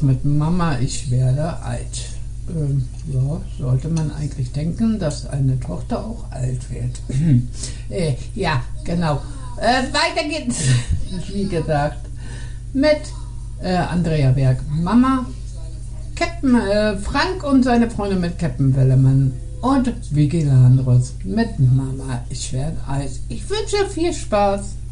mit Mama, ich werde alt. Ja, sollte man eigentlich denken, dass eine Tochter auch alt wird. Ja, genau. Weiter geht's, wie gesagt, mit Andrea Berg. Mama, Captain Frank und seine Freunde mit Captain Wellemann und Vicky Landros mit Mama, ich werde alt. Ich wünsche viel Spaß.